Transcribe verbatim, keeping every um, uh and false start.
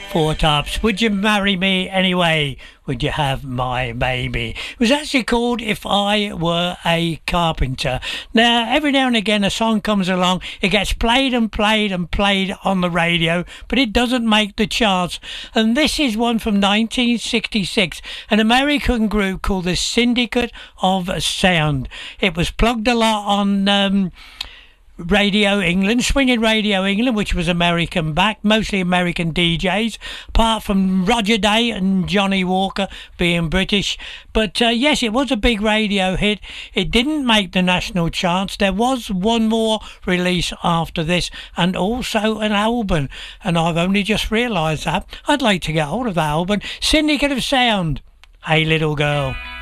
Four Tops. Would you marry me anyway? Would you have my baby? It was actually called If I Were a Carpenter. Now, every now and again a song comes along, it gets played and played and played on the radio, but it doesn't make the charts. And this is one from nineteen sixty-six, an American group called the Syndicate of Sound. It was plugged a lot on Um, Radio England, Swinging Radio England, which was American backed, mostly American D Js, apart from Roger Day and Johnny Walker being British. But uh, yes, it was a big radio hit. It didn't make the national charts. There was one more release after this, and also an album, and I've only just realised that. I'd like to get hold of that album. Syndicate of Sound, Hey Little Girl.